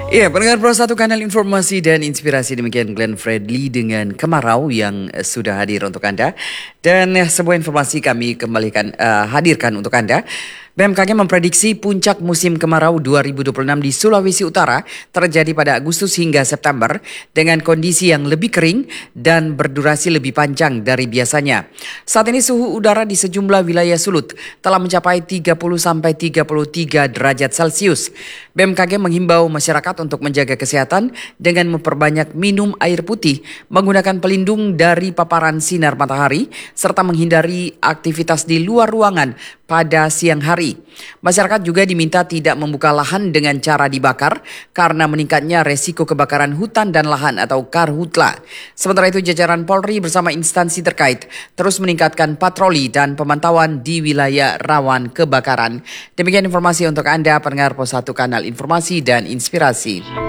Iya, pendengar Pro 1 Kanal Informasi dan Inspirasi, demikian Glenn Fredly dengan Kemarau yang sudah hadir untuk Anda. Dan sebuah informasi kami hadirkan untuk Anda. BMKG memprediksi puncak musim kemarau 2026 di Sulawesi Utara terjadi pada Agustus hingga September dengan kondisi yang lebih kering dan berdurasi lebih panjang dari biasanya. Saat ini suhu udara di sejumlah wilayah Sulut telah mencapai 30-33 derajat Celcius. BMKG menghimbau masyarakat untuk menjaga kesehatan dengan memperbanyak minum air putih, menggunakan pelindung dari paparan sinar matahari, serta menghindari aktivitas di luar ruangan pada siang hari. Masyarakat juga diminta tidak membuka lahan dengan cara dibakar karena meningkatnya resiko kebakaran hutan dan lahan atau karhutla. Sementara itu jajaran Polri bersama instansi terkait terus meningkatkan patroli dan pemantauan di wilayah rawan kebakaran. Demikian informasi untuk Anda pendengar Pos 1 Kanal Informasi dan Inspirasi.